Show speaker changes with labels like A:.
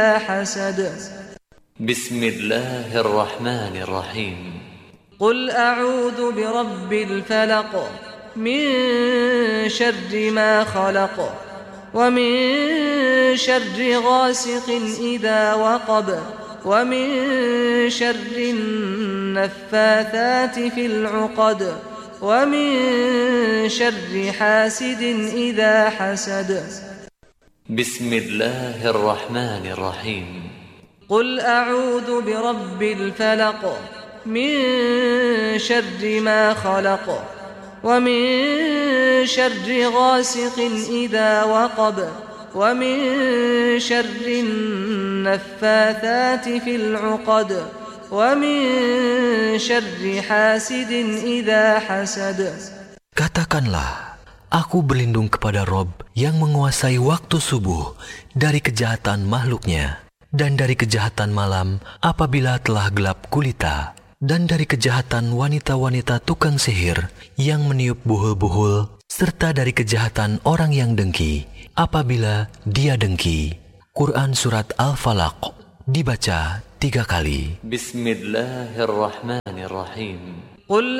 A: حسد
B: بسم الله الرحمن الرحيم
A: قل أعوذ برب الفلق من شر ما خلق ومن شر غاسق إذا وقب ومن شر النفاثات في العقد ومن شر حاسد إذا حسد
B: بسم الله الرحمن الرحيم
A: قل أعوذ برب الفلق من شر ما خلق ومن شر غاسق إذا وقب ومن شر النفاثات في العقد ومن شر حاسد إذا حسد.
C: Katakanlah, aku berlindung kepada Rob yang menguasai waktu subuh dari kejahatan makhluknya, dan dari kejahatan malam apabila telah gelap gulita, dan dari kejahatan wanita-wanita tukang sihir yang meniup buhul-buhul, serta dari kejahatan orang yang dengki apabila dia dengki. Quran Surat Al-Falaq dibaca 3 kali.
B: Bismillahirrahmanirrahim.
A: Qul